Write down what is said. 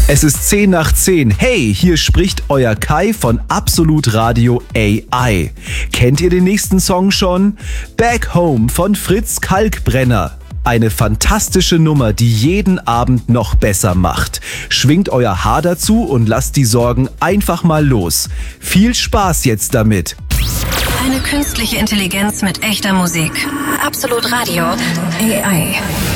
Es ist 10 nach 10. Hey, hier spricht euer Kai von Absolut Radio AI. Kennt ihr den nächsten Song schon? Back Home von Fritz Kalkbrenner. Eine fantastische Nummer, die jeden Abend noch besser macht. Schwingt euer Haar dazu und lasst die Sorgen einfach mal los. Viel Spaß jetzt damit. Eine künstliche Intelligenz mit echter Musik. Absolut Radio AI.